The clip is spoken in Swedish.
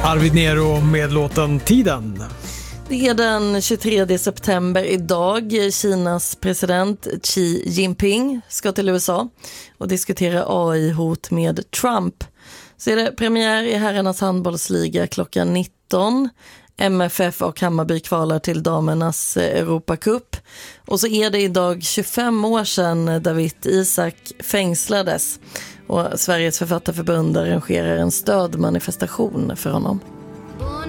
Arvid Nero med låten Tiden. Det är den 23 september idag. Kinas president Xi Jinping ska till USA och diskutera AI-hot med Trump. Så är det premiär i herrarnas handbollsliga klockan 19. MFF och Hammarby kvalar till damernas Europacup. Och så är det idag 25 år sedan David Isak fängslades. Och Sveriges författarförbund arrangerar en stödmanifestation för honom.